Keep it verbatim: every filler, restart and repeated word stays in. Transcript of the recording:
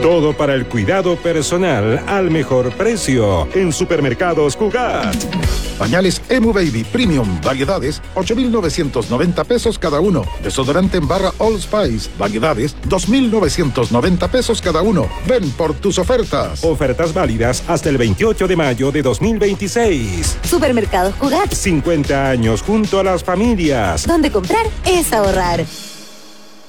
Todo para el cuidado personal al mejor precio en Supermercados Cugat. Pañales Emu Baby Premium, variedades, ocho mil novecientos noventa pesos cada uno. Desodorante en barra All Spice, variedades, dos mil novecientos noventa pesos cada uno. Ven por tus ofertas. Ofertas válidas hasta el veintiocho de mayo de dos mil veintiséis. Supermercados Cugat. cincuenta años junto a las familias. Donde comprar es ahorrar.